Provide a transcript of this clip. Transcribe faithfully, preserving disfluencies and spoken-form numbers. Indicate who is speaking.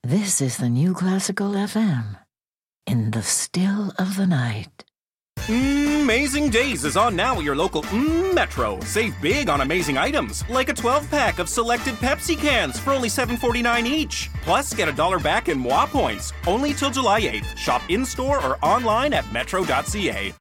Speaker 1: This is the New Classical F M. In the still of the night.
Speaker 2: Amazing Days is on now at your local mm, Metro. Save big on amazing items, like a twelve-pack of selected Pepsi cans for only seven forty-nine each. Plus, get a dollar back in Moi points, only till July eighth. Shop in-store or online at metro dot c a.